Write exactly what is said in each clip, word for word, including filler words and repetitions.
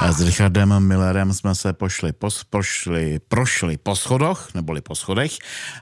S Richardem Millerem jsme se pošli, pos, pošli, prošli po schodoch, neboli po schodech.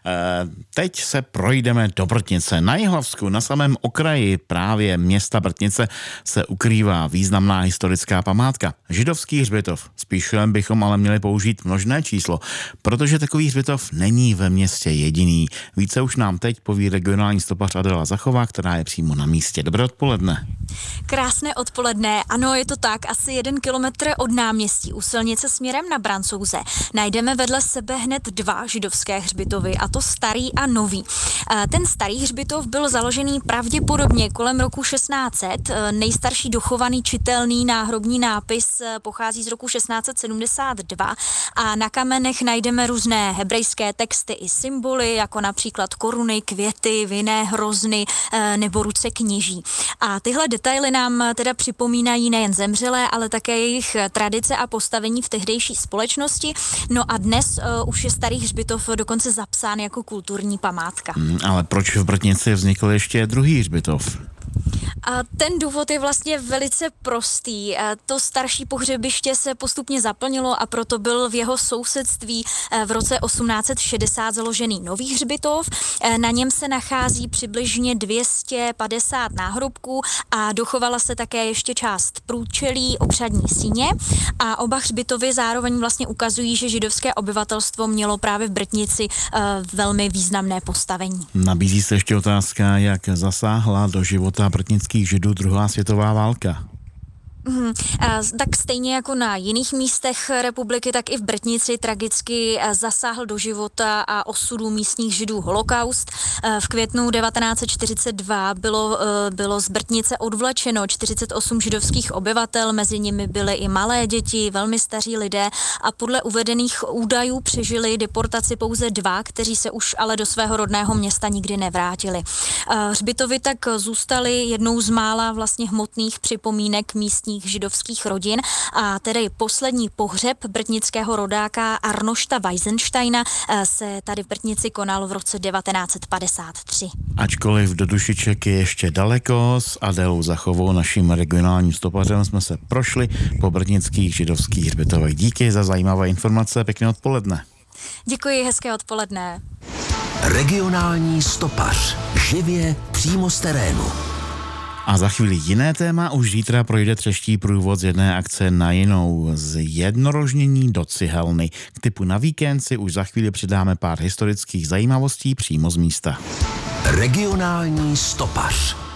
Teď se projdeme do Brtnice. Na Jihlavsku, na samém okraji právě města Brtnice, se ukrývá významná historická památka. Židovský hřbitov. Spíš bychom ale měli použít množné číslo, protože takový hřbitov není ve městě jediný. Více už nám teď poví regionální stopař Adela Zachová, která je přímo na místě. Dobré odpoledne. Krásné odpoledne. Ano, je to tak. Asi jeden kilometr od náměstí u silnice směrem na Brancouze najdeme vedle sebe hned dva židovské hřbitovy, a to starý a nový. Ten starý hřbitov byl založený pravděpodobně kolem roku šestnáct set. Nejstarší dochovaný čitelný náhrobní nápis pochází z roku šestnáct set sedmdesát dva a na kamenech najdeme různé hebrejské texty i symboly, jako například koruny, květy, vinné hrozny nebo ruce kněží. A tyhle detaily nám teda připomínají nejen zemřelé, ale také jejich tradice a postavení v tehdejší společnosti. No a dnes uh, už je starý hřbitov dokonce zapsán jako kulturní památka. Hmm, ale proč v Brtnici vznikl ještě druhý hřbitov? A ten důvod je vlastně velice prostý. To starší pohřebiště se postupně zaplnilo a proto byl v jeho sousedství v roce osmnáct set šedesát založený nový hřbitov. Na něm se nachází přibližně dvě stě padesát náhrobků a dochovala se také ještě část průčelí, obřadní síně, a oba hřbitovy zároveň vlastně ukazují, že židovské obyvatelstvo mělo právě v Brtnici velmi významné postavení. Nabízí se ještě otázka, jak zasáhla do života brtnických Židů druhá světová válka. Hmm, tak stejně jako na jiných místech republiky, tak i v Brtnici tragicky zasáhl do života a osudu místních Židů holokaust. V květnu devatenáct set čtyřicet dva bylo, bylo z Brtnice odvlečeno čtyřicet osm židovských obyvatel, mezi nimi byly i malé děti, velmi staří lidé, a podle uvedených údajů přežili deportaci pouze dva, kteří se už ale do svého rodného města nikdy nevrátili. Hřbitovy tak zůstaly jednou z mála vlastně hmotných připomínek místních židovských rodin, a tedy poslední pohřeb brtnického rodáka Arnošta Weisensteina se tady v Brtnici konal v roce devatenáct set padesát tři. Ačkoliv do dušiček je ještě daleko, s Adelou Zachovou, naším regionálním stopařem, jsme se prošli po brtnických židovských hřbitovech. Díky za zajímavé informace, pěkné odpoledne. Děkuji, hezké odpoledne. Regionální stopař. Živě přímo z terénu. A za chvíli jiné téma. Už zítra projde třeští průvod z jedné akce na jinou. Z jednorožnění do cihelny. K typu na víkend si už za chvíli přidáme pár historických zajímavostí přímo z místa. Regionální stopař.